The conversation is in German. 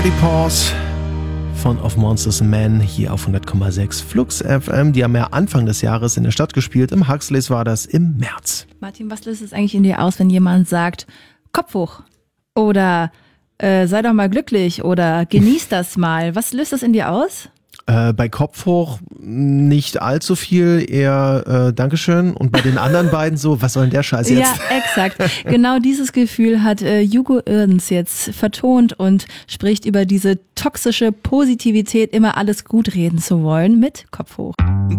Body Pause von Of Monsters and Men hier auf 100,6 Flux FM. Die haben ja Anfang des Jahres in der Stadt gespielt. Im Huxleys war das im März. Martin, was löst es eigentlich in dir aus, wenn jemand sagt, Kopf hoch oder sei doch mal glücklich oder genieß das mal? Was löst das in dir aus? Bei Kopf hoch nicht allzu viel, eher Dankeschön. Und bei den anderen beiden so, was soll denn der Scheiß jetzt? Ja, exakt. Genau dieses Gefühl hat Hugo Irdens jetzt vertont und spricht über diese toxische Positivität, immer alles gut reden zu wollen mit Kopf hoch.